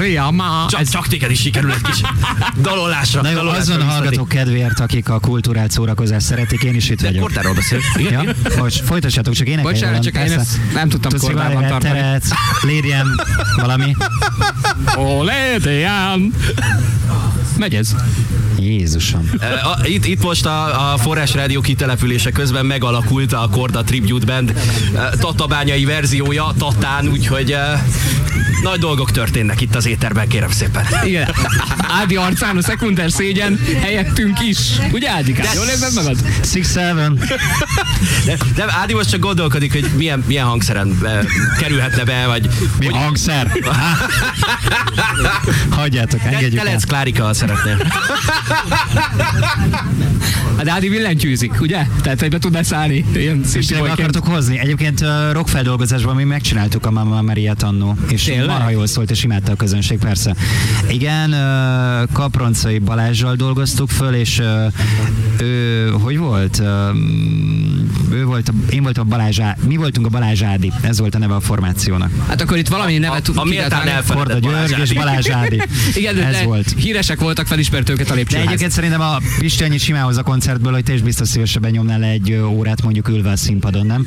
Csak téged is sikerül egy kis dalolásra. Na jó, azon hallgatók kedvéért, akik a kulturált szórakozást szeretik, én is itt vagyok. Kortáról beszél. Ja? Most folytassátok, csak énekelj. Bocsánat, csak én ezt nem tudtam kordában tartani. Lérjem, valami. Lédján. Megy ez. Jézusom. Itt most a Forrás Rádió kitelepülése közben megalakult a Korda Tribute Band tatabányai verziója Tatán, úgyhogy nagy dolgok történnek itt az éterben, kérem szépen. Igen. Ádi arcán a szekunder szégyen helyettünk is. Ugye Ádikám? Jól érzed magad? 6-7. De Ádi most csak gondolkodik, hogy milyen hangszeren kerülhetne be, vagy... Mi hangszer? Hagyjátok, engedjük el. Te lehetsz Klárika, ha szeretnél. Hát Ádi billentyűzik, ugye? Tehát, hogy be tudnál szállni. Ilyen meg akartok hozni. Egyébként rockfeldolgozásban mi megcsináltuk a Mamma Mariát annó, és marha jól szólt, és imádta a közönség, persze. Igen, Kaproncai Balázsral dolgoztuk föl, és ő, hogy volt? Én voltam a Balázs mi voltunk a Balázs Ádi. Ez volt a neve a formációnak. Hát akkor itt valami nevet tudunk. A méltán elfeledett György és Balázs Ádi. Igen, ez volt. Híresek voltak, felismert őket a lépcsőház. De egyébként szerintem a Pisti annyit simához a koncertből, hogy te is biztos szívesebben nyomnál le egy órát mondjuk ülve a színpadon, nem?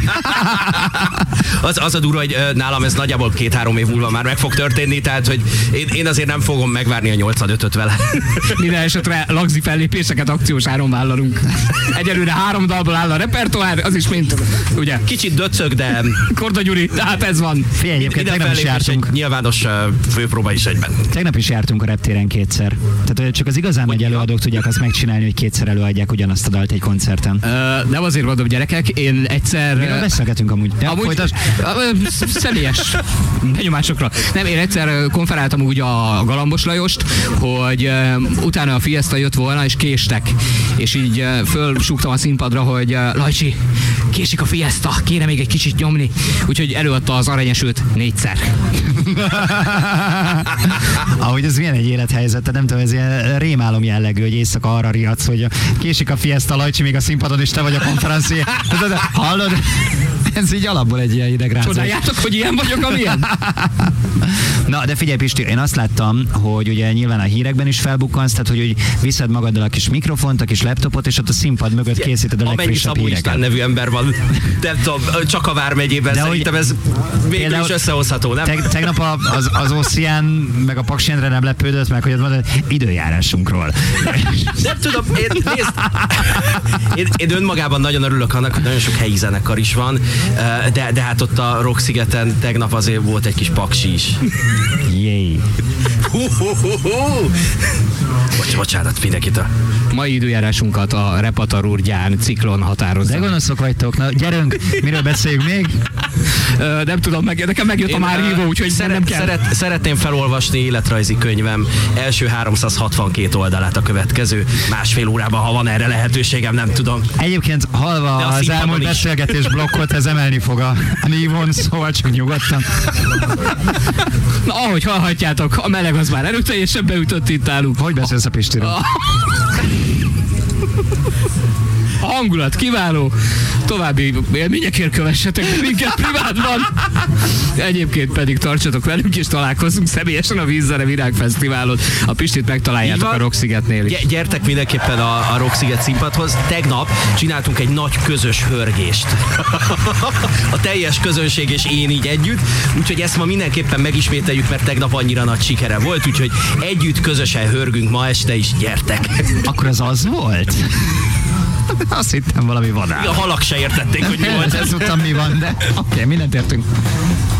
az a durva, hogy nálam ez nagyjából 2-3 év múlva már meg fog történni, tehát hogy én azért nem fogom megvárni a 85-öt vele. Minden esetre lagzi fellépéseket akciós áron vállalunk. Egyelőre 3 dalból áll a repertoár, az is mint, ugye? Kicsit döcög, de... Korda Gyuri, tehát ez van. Figyelj, egyébként tegnap is jártunk. Egy nyilvános főpróba is egyben. Tegnap is jártunk a reptéren 2-szer. Tehát csak az igazán nagy előadók tudják azt megcsinálni, hogy 2-szer előadják ugyanazt a dalt egy koncerten. Nem azért mondom, gyerekek, én egyszer... Miről beszélgetünk amúgy? Személyes benyomásokra. Nem, én egyszer konferáltam úgy a Galambos Lajost, hogy utána a Fiesta jött volna, és késtek. És így fölsúgtam a színpadra, hogy Lajcsi, késik a Fiesta, kéne még egy kicsit nyomni. Úgyhogy előadta az Aranyesőt 4-szer. Ahogy ez milyen egy élethelyzet, nem tudom, ez ilyen rémálom jellegű, hogy éjszaka arra riadsz, hogy késik a Fiesta, Lajcsi még a színpadon, és te vagy a konferencián. Hallod? Ez így alapból egy ilyen idegrázás. Csodáljátok, hogy ilyen vagyok, amilyen? Na, de figyelj Pisti, én azt láttam, hogy ugye nyilván a hírekben is felbukkansz, tehát hogy viszed magaddal a kis mikrofont, a kis laptopot, és ott a színpad mögött készíted a legfrissebb híreket. Amennyi nevű ember van, nem tudom, csak a Vármegyében, de szerintem ez végül is összehozható, nem? Tegnap az Oceán meg a Paksi Endre nem lepődött meg, hogy mondod időjárásunkról. Nem tudom, én önmagában nagyon örülök annak, hogy nagyon sok helyi zenekar is van, de hát ott a Rock-szigeten tegnap azért volt egy kis Paksi is. Jéj. Bocsánat mindenkit a... Mai időjárásunkat a Repatar úrgyán ciklon határozza. De gonoszok vagytok, na gyerünk, miről beszéljünk még? Nem tudom, nekem megjött a már hívó, úgyhogy nem kell. Szeretném felolvasni életrajzi könyvem első 362 oldalát a következő 1,5 órában, ha van erre lehetőségem, nem tudom. Egyébként halva az elmúlt beszélgetés blokkot, ez emelni fog a nívón, szóval csak nyugodtan. Na, ahogy hallhatjátok, a meleg az már erőteljesen beütött itt állunk. Hogy beszélsz a Pistiről? A hangulat kiváló, további élményekért kövessetek minket privátban. Egyébként pedig tartsatok velünk, és találkozunk személyesen a Vízzene Virágfesztiválon. A Pistit megtaláljátok a Rock-szigetnél is. Gyertek mindenképpen a Rock-sziget színpadhoz. Tegnap csináltunk egy nagy közös hörgést. A teljes közönség és én így együtt. Úgyhogy ezt ma mindenképpen megismételjük, mert tegnap annyira nagy sikere volt. Úgyhogy együtt közösen hörgünk ma este is. Gyertek! Akkor az volt? Azt hittem valami vadál. A halak se értették, hogy mi volt. Ezt tudtam, mi van, de oké, mindent értünk.